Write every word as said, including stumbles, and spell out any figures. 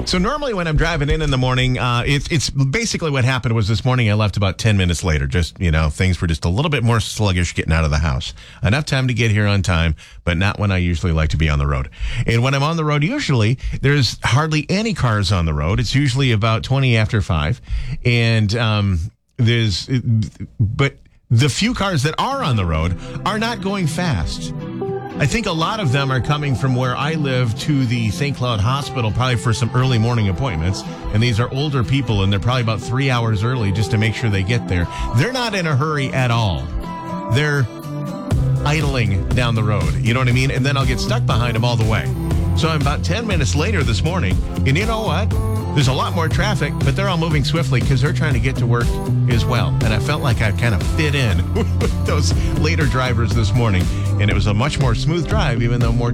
So normally when I'm driving in in the morning, uh, it's it's basically what happened was this morning I left about ten minutes later. Just, you know, things were just a little bit more sluggish getting out of the house. Enough time to get here on time, but not when I usually like to be on the road. And when I'm on the road, usually there's hardly any cars on the road. It's usually about twenty after five. And um, there's, but the few cars that are on the road are not going fast. I think a lot of them are coming from where I live to the Saint Cloud Hospital, probably for some early morning appointments. And these are older people, and they're probably about three hours early just to make sure they get there. They're not in a hurry at all. They're idling down the road. You know what I mean? And then I'll get stuck behind them all the way. So I'm about ten minutes later this morning, and you know what? There's a lot more traffic, but they're all moving swiftly because they're trying to get to work as well. And I felt like I kind of fit in with those later drivers this morning, and it was a much more smooth drive, even though more